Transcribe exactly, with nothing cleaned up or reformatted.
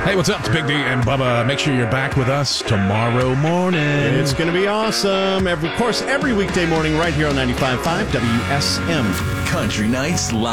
Hey, what's up? It's Big D and Bubba. Make sure you're back with us tomorrow morning. It's going to be awesome. Every, of course, every weekday morning right here on ninety-five point five W S M. Country Nights Live.